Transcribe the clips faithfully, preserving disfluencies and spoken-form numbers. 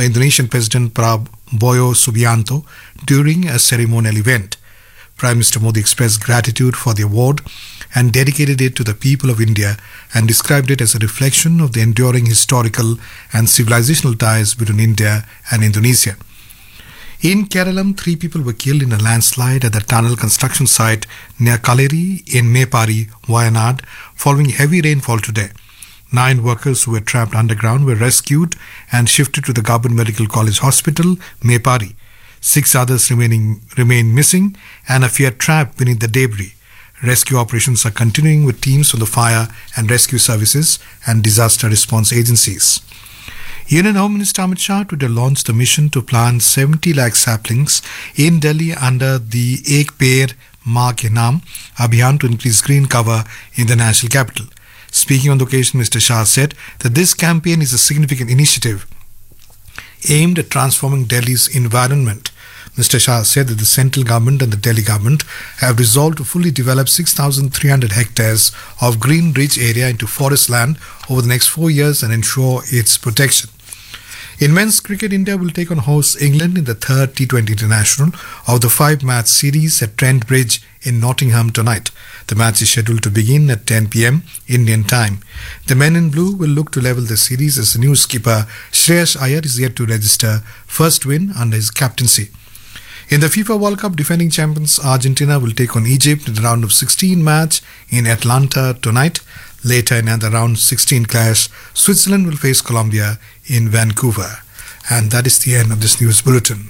by Indonesian President Prabowo Subianto during a ceremonial event. Prime Minister Modi expressed gratitude for the award and dedicated it to the people of India and described it as a reflection of the enduring historical and civilizational ties between India and Indonesia. In Kerala, three people were killed in a landslide at the tunnel construction site near Kaleri in Mepari, Wayanad, following heavy rainfall today. Nine workers who were trapped underground were rescued and shifted to the Government Medical College Hospital, Mepari. Six others remaining remain missing and are feared trapped beneath the debris. Rescue operations are continuing with teams from the fire and rescue services and disaster response agencies. Union Home Minister Amit Shah today launched a mission to plant seventy lakh saplings in Delhi under the Ek Peड़ Maa Ke Naam Abhiyan to increase green cover in the national capital. Speaking on the occasion, Mister Shah said that this campaign is a significant initiative aimed at transforming Delhi's environment. Mister Shah said that the central government and the Delhi government have resolved to fully develop six thousand three hundred hectares of green rich area into forest land over the next four years and ensure its protection. In men's cricket, India will take on host England in the third T twenty International of the five-match series at Trent Bridge in Nottingham tonight. The match is scheduled to begin at ten p.m. Indian time. The men in blue will look to level the series as the new skipper Shreyas Iyer is yet to register first win under his captaincy. In the FIFA World Cup, defending champions Argentina will take on Egypt in the round of sixteen match in Atlanta tonight. Later in the round sixteen clash, Switzerland will face Colombia in Vancouver. And that is the end of this news bulletin.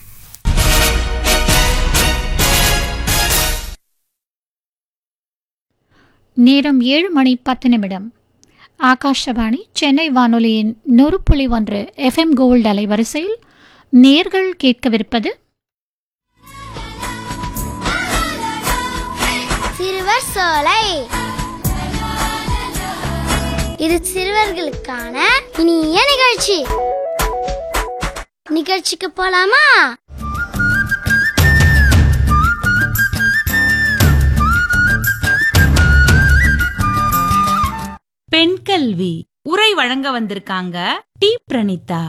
நேரம் ஏழு மணி பத்து நிமிடம். ஆகாஷவாணி சென்னை வானொலியின் நூறு புள்ளி ஒன்று FM gold அலைவரிசையில் நேர்கள் கேட்கவிருப்பது சிறுவர் சோலை. இது சிறுவர்களுக்கான இனிய நிகழ்ச்சி. நிகழ்ச்சிக்கு போலாமா? பெண் கல்வி உரை வழங்க வந்திருக்காங்க டி பிரணீதா.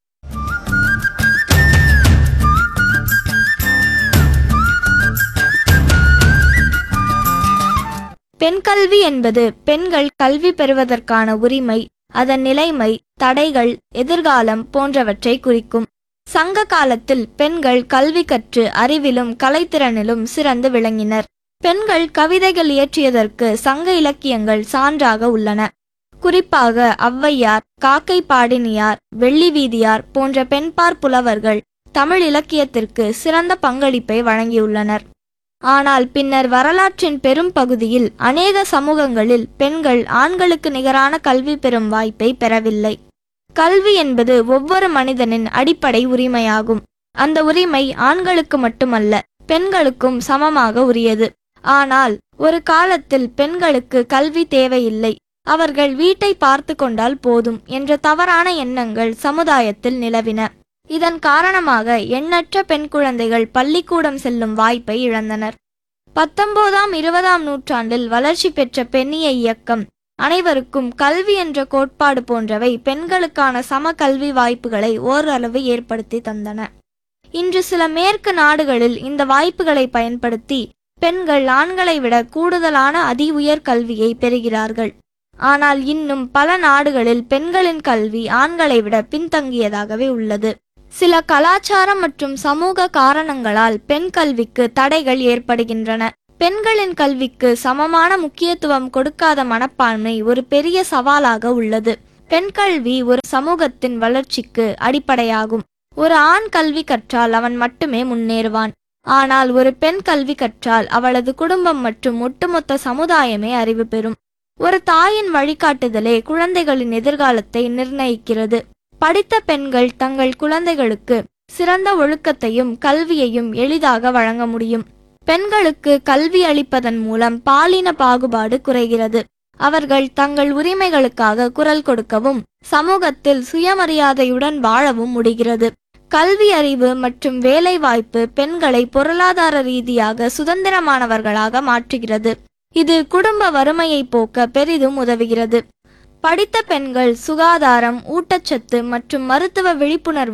பெண் கல்வி என்பது பெண்கள் கல்வி பெறுவதற்கான உரிமை, அதன் நிலைமை, தடைகள், எதிர்காலம் போன்றவற்றை குறிக்கும். சங்க காலத்தில் பெண்கள் கல்வி கற்று அறிவிலும் கலைத்திறனிலும் சிறந்து விளங்கினர். பெண்கள் கவிதைகள் இயற்றியதற்கு சங்க இலக்கியங்கள் சான்றாக உள்ளன. குறிப்பாக ஔவையார், காக்கை பாடினியார், வெள்ளி வீதியார் போன்ற பெண்பார் புலவர்கள் தமிழ் இலக்கியத்திற்கு சிறந்த பங்களிப்பை வழங்கியுள்ளனர். ஆனால் பின்னர் வரலாற்றின் பெரும் பகுதியில் அநேக சமூகங்களில் பெண்கள் ஆண்களுக்கு நிகரான கல்வி பெறும் வாய்ப்பை பெறவில்லை. கல்வி என்பது ஒவ்வொரு மனிதனின் அடிப்படை உரிமையாகும். அந்த உரிமை ஆண்களுக்கு மட்டுமல்ல, பெண்களுக்கும் சமமாக உரியது. ஆனால் ஒரு காலத்தில் பெண்களுக்கு கல்வி தேவையில்லை, அவர்கள் வீட்டை பார்த்து கொண்டால் போதும் என்ற தவறான எண்ணங்கள் சமுதாயத்தில் நிலவின. இதன் காரணமாக எண்ணற்ற பெண் குழந்தைகள் பள்ளிக்கூடம் செல்லும் வாய்ப்பை இழந்தனர். பத்தொன்பதாம் இருபதாம் நூற்றாண்டில் வளர்ச்சி பெற்ற பெண்ணிய இயக்கம் அனைவருக்கும் கல்வி என்ற கோட்பாடு போன்றவை பெண்களுக்கான சம கல்வி வாய்ப்புகளை ஓரளவு ஏற்படுத்தி தந்தன. இன்று சில மேற்கு நாடுகளில் இந்த வாய்ப்புகளை பயன்படுத்தி பெண்கள் ஆண்களை விட கூடுதலான அதி உயர் கல்வியை பெறுகிறார்கள். ஆனால் இன்னும் பல நாடுகளில் பெண்களின் கல்வி ஆண்களை விட பின்தங்கியதாகவே உள்ளது. சில கலாச்சாரம் மற்றும் சமூக காரணங்களால் பெண் கல்விக்கு தடைகள் ஏற்படுகின்றன. பெண்களின் கல்விக்கு சமமான முக்கியத்துவம் கொடுக்காத மனப்பான்மை ஒரு பெரிய சவாலாக உள்ளது. பெண் கல்வி ஒரு சமூகத்தின் வளர்ச்சிக்கு அடிப்படையாகும். ஒரு ஆண் கல்வி கற்றால் அவன் மட்டுமே முன்னேறுவான். ஆனால் ஒரு பெண் கல்வி கற்றால் அவளது குடும்பம் மற்றும் ஒட்டுமொத்த சமுதாயமே அறிவு பெறும். ஒரு தாயின் வழிகாட்டுதலே குழந்தைகளின் எதிர்காலத்தை நிர்ணயிக்கிறது. படித்த பெண்கள் தங்கள் குழந்தைகளுக்கு சிறந்த ஒழுக்கத்தையும் கல்வியையும் எளிதாக வழங்க முடியும். பெண்களுக்கு கல்வி அளிப்பதன் மூலம் பாலின பாகுபாடு குறைகிறது. அவர்கள் தங்கள் உரிமைகளுக்காக குரல் கொடுக்கவும் சமூகத்தில் சுயமரியாதையுடன் வாழவும் முடிகிறது. கல்வி அறிவு மற்றும் வேலை வாய்ப்பு பெண்களை பொருளாதார ரீதியாக சுதந்திரமானவர்களாக மாற்றுகிறது. இது குடும்ப வறுமையை போக்க பெரிதும் உதவுகிறது. படித்த பெண்கள் சுகாதாரம், ஊட்டச்சத்து மற்றும் மருத்துவ விழிப்புணர்வு